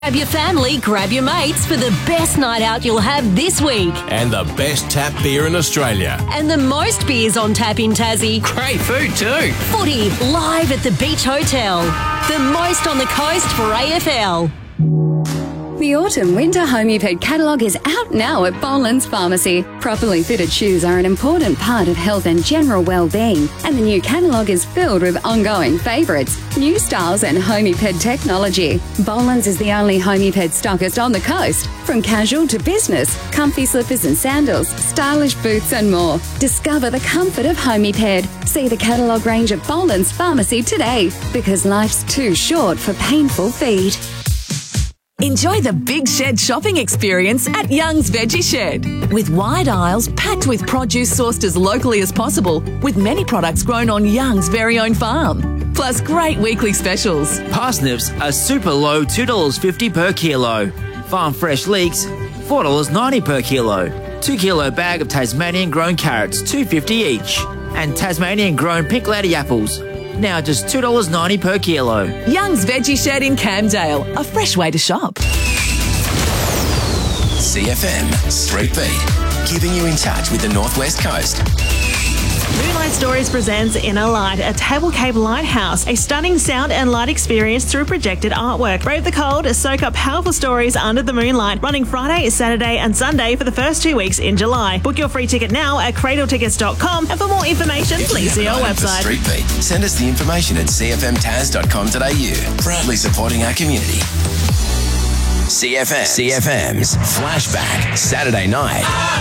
Grab your family, grab your mates for the best night out you'll have this week. And the best tap beer in Australia. And the most beers on tap in Tassie. Great food too. Footy live at the Beach Hotel. The most on the coast for AFL. The autumn-winter Homeped catalogue is out now at Boland's Pharmacy. Properly fitted shoes are an important part of health and general well-being, and the new catalogue is filled with ongoing favourites, new styles and Homeped technology. Boland's is the only Homeped stockist on the coast. From casual to business, comfy slippers and sandals, stylish boots and more. Discover the comfort of Homeped. See the catalogue range at Boland's Pharmacy today, because life's too short for painful feet. Enjoy the Big Shed shopping experience at Young's Veggie Shed. With wide aisles packed with produce sourced as locally as possible, with many products grown on Young's very own farm. Plus great weekly specials. Parsnips are super low, $2.50 per kilo. Farm fresh leeks, $4.90 per kilo. 2 kilo bag of Tasmanian grown carrots, $2.50 each. And Tasmanian grown pink lady apples, now just $2.90 per kilo. Young's Veggie Shed in Camdale, a fresh way to shop. CFM Street Beat, keeping you in touch with the Northwest Coast. Moonlight Stories presents Inner Light, a Table Cape lighthouse, a stunning sound and light experience through projected artwork. Brave the cold, soak up powerful stories under the moonlight, running Friday, Saturday and Sunday for the first 2 weeks in July. Book your free ticket now at cradletickets.com, and for more information, please see our website. Street Beat, send us the information at cfmtaz.com.au. Proudly supporting our community. CFM's Flashback, Saturday night.